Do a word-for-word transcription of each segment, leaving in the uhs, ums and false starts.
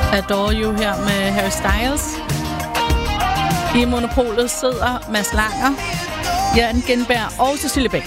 Adore You her med Harry Styles. I Monopolet sidder Mads Langer, Jan Genberg og Cecilie Bæk.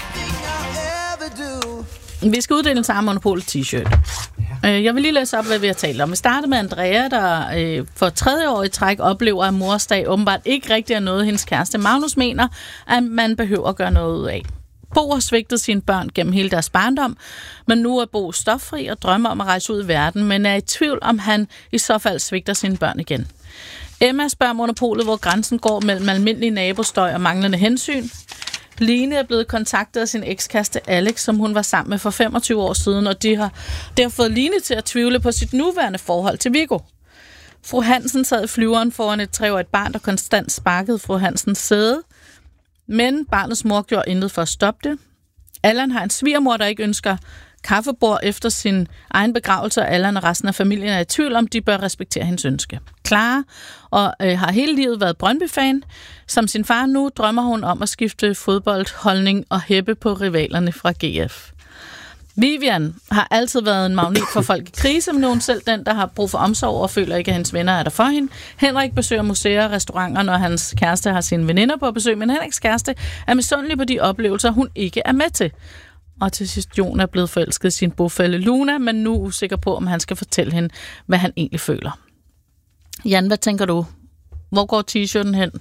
Vi skal uddele en samme Monopolet t-shirt. Jeg vil lige læse op, hvad vi har talt om. Vi starter med Andrea, der øh, for tredje år i træk oplever, at mors dag åbenbart ikke rigtig er noget, hendes kæreste Magnus mener, at man behøver at gøre noget ud af. Bo har svigtet sine børn gennem hele deres barndom, men nu er Bo stoffri og drømmer om at rejse ud i verden, men er i tvivl, om han i så fald svigter sine børn igen. Emma spørger Monopolet, hvor grænsen går mellem almindelig nabostøj og manglende hensyn. Line er blevet kontaktet af sin ekskæreste Alex, som hun var sammen med for femogtyve år siden, og de har, det har fået Line til at tvivle på sit nuværende forhold til Viggo. Fru Hansen sad i flyveren foran et treårigt barn, der konstant sparkede fru Hansens sæde, men barnets mor gjorde intet for at stoppe det. Allan har en svigermor, der ikke ønsker kaffebord efter sin egen begravelse, og Allan og resten af familien er i tvivl om, de bør respektere hendes ønske. Clara og øh, har hele livet været Brøndby-fan. Som sin far nu drømmer hun om at skifte fodboldholdning og hæppe på rivalerne fra G F. Vivian har altid været en magnet for folk i krise, men hun selv den, der har brug for omsorg og føler ikke, at hendes venner er der for hende. Henrik besøger museer og restauranter, når hans kæreste har sine veninder på besøg, men Henriks kæreste er misundelig på de oplevelser, hun ikke er med til. Og til sidst, Jon er blevet forelsket i sin bofælle Luna, men nu er usikker på, om han skal fortælle hende, hvad han egentlig føler. Jan, hvad tænker du? Hvor går t-shirten hen?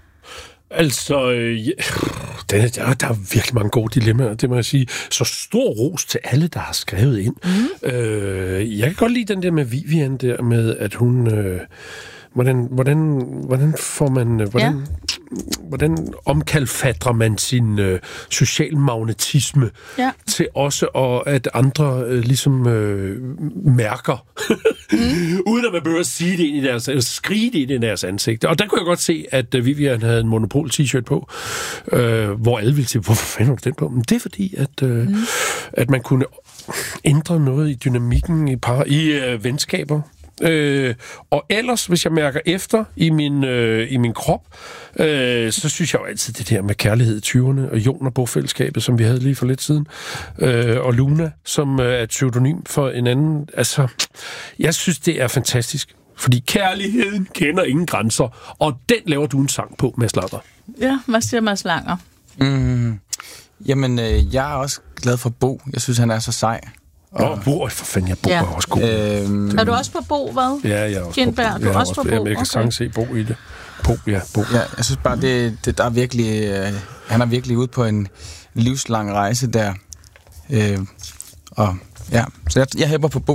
Altså, øh, ja, der, der, der er virkelig mange gode dilemmaer, det må jeg sige. Så stor ros til alle, der har skrevet ind. Mm. Øh, jeg kan godt lide den der med Vivian der, med at hun... Øh, hvordan, hvordan, hvordan får man... Hvordan, ja. Hvordan omkalfatrer man sin øh, social magnetisme ja. til også, og at andre øh, ligesom øh, mærker, mm. uden at man behøver at sige det ind i deres, eller skrige det ind i deres ansigt. Og der kunne jeg godt se, at øh, Vivian havde en Monopol-t-shirt på, øh, hvor alle ville sige, hvorfor fanden har du den på? Men det er fordi, at, øh, mm. at man kunne ændre noget i dynamikken i, par, i øh, venskaber. Øh, og ellers, hvis jeg mærker efter i min, øh, i min krop, øh, så synes jeg jo altid det der med kærlighed i tyverne, og Jon og bofællesskabet, som vi havde lige for lidt siden, øh, og Luna, som øh, er et pseudonym for en anden. Altså, jeg synes, det er fantastisk, fordi kærligheden kender ingen grænser, og den laver du en sang på, Mads Langer. Ja, hvad siger Mads Langer? Mm, jamen, øh, jeg er også glad for Bo. Jeg synes, han er så sej. Åh, oh, Bo, for fanden, jeg Bo ja. er også god. Øhm, er du også på Bo, hvad? Ja, jeg er også Genberg, på Bo. Du er også på Bo? Jeg kan okay. sagtens se Bo i det. Bo, ja, Bo. Ja, jeg synes bare, det, det der er virkelig... Øh, han er virkelig ude på en livslang rejse der. Øh, og ja, så jeg, jeg hæpper på Bo.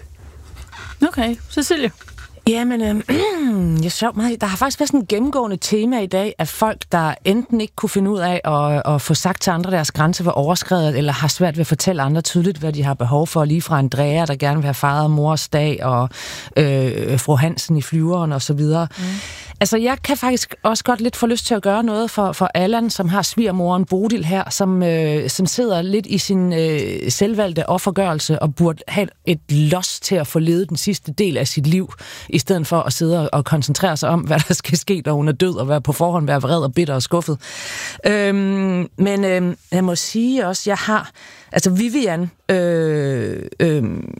Okay, Cecilie? Jamen, øh, jeg så meget. Der har faktisk været sådan et gennemgående tema i dag, af folk, der enten ikke kunne finde ud af at, at få sagt til andre, deres grænse var overskredet, eller har svært ved at fortælle andre tydeligt, hvad de har behov for, lige fra Andrea, der gerne vil have fejret mors dag, og øh, fru Hansen i flyveren og så videre. Mm. Altså, jeg kan faktisk også godt lidt få lyst til at gøre noget for, for Allan, som har svigermoren Bodil her, som, øh, som sidder lidt i sin øh, selvvalgte offergørelse og burde have et los til at få levet den sidste del af sit liv, i stedet for at sidde og koncentrere sig om, hvad der skal ske, når hun er død, og være på forhånd være vred og bitter og skuffet. Øhm, men øh, jeg må sige også, jeg har... Altså, Vivian... Øh, øh,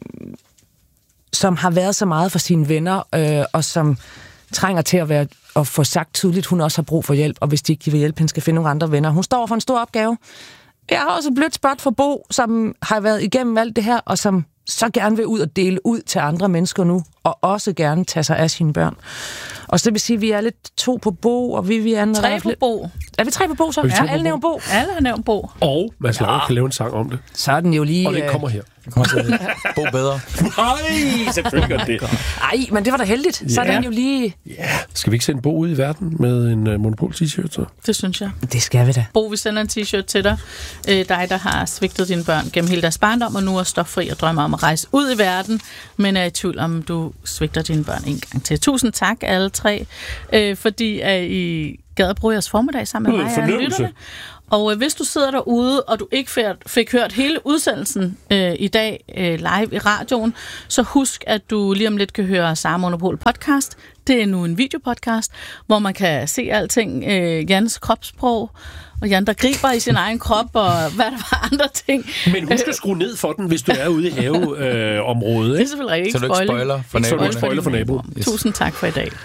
som har været så meget for sine venner, øh, og som trænger til at, være, at få sagt tydeligt, hun også har brug for hjælp, og hvis de ikke vil hjælpe hende, skal finde nogle andre venner. Hun står for en stor opgave. Jeg har også et blødt spot for Bo, som har været igennem alt det her, og som så gerne vil ud og dele ud til andre mennesker nu, og også gerne tage sig af sine børn. Og så det vil sige, at vi er lidt to på Bo, og Vivian... Tre på Bo. Er vi tre på Bo, så? Ja, alle nævner Bo. Alle har nævnt Bo. Og Mads Langer ja. kan lave en sang om det. Så er den jo lige... Og det kommer her. Det kommer til Bo bedre. Nej, selvfølgelig gør det. Ej, men det var da heldigt. Så er ja. den jo lige... Ja, skal vi ikke sende Bo ud i verden med en uh, Monopol-t-shirt så? Det synes jeg. Det skal vi da. Bo, vi sender en t-shirt til dig. Øh, dig, der har svigtet dine børn gennem hele deres barndom, og nu er stoffri og drømmer om at rejse ud i verden, men er i tvivl om, du svigter dine børn en gang til. Tusind tak, alle tre, øh, fordi at I gad at bruge jeres formiddag sammen med mig og lytterne. Og øh, hvis du sidder derude, og du ikke fik, fik hørt hele udsendelsen øh, i dag øh, live i radioen, så husk, at du lige om lidt kan høre Sara Monopol podcast. Det er nu en videopodcast, hvor man kan se alting. Øh, Jans kropssprog, og Jan, der griber i sin egen krop, og hvad der var andre ting. Men husk at skrue ned for den, hvis du er ude i haveområdet. Øh, det er selvfølgelig ikke så du ikke spoiler for naboen. Så du ikke spoiler for naboen. Yes. Tusind tak for i dag.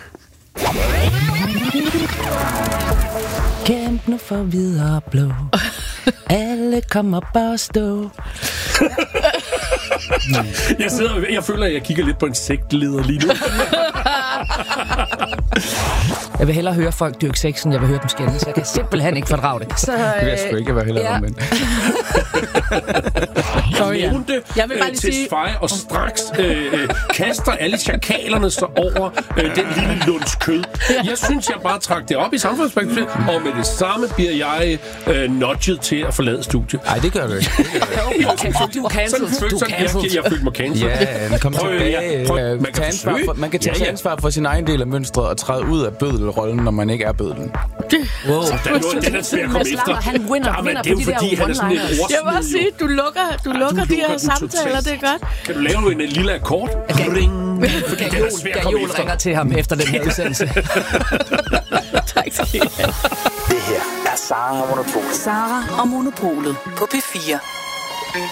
Kæmp nu for videre blå. Alle kommer bare stå. jeg, sidder, jeg føler, at jeg kigger lidt på en sektleder lige nu. Jeg vil hellere høre folk dyrke sex, end jeg vil høre dem skændes. Jeg kan simpelthen ikke fordrage det. Så, det vil jeg sgu ikke være hellere ja. om, men... Jeg nævnte jeg vil bare øh, lige til sige... Sfej, og straks øh, øh, kaster alle chakalerne så over øh, den lille lunds kød. Jeg synes, jeg bare trak det op i samfundsperspektivet, og med det samme bliver jeg øh, nudget til at forlade studiet. Nej, det gør du ikke. Okay, du er cancelled. Du er cancelled. Jeg, jeg følte mig cancelled. Ja, kom tilbage. Prøv, man, kan ansvar for, man kan tage ja, ja. ansvar for sin egen del af mønstret og træde ud af bødelrollen, når man ikke er bødlen. Wow. Den, den er svær at komme efter. Han winner, ja, vinder det er jo på de fordi, der han er sådan et ordsmed. Jeg vil også sige, du lukker, du lukker de her samtaler, det er godt. Kan du lave en, en lille akkord? Ring. Fordi den er svær at komme efter. ringer til ham efter den her udsendelse. Tak skal I have. Det her er Sara og Monopolet. Sara og Monopolet på P fire.